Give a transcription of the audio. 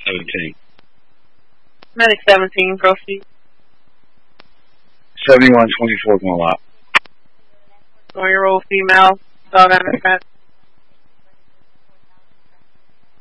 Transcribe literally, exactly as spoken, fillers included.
seventeen. Medic seventeen, proceed. seventy-one twenty-four, going lot. twenty-year-old female, dog on the fence.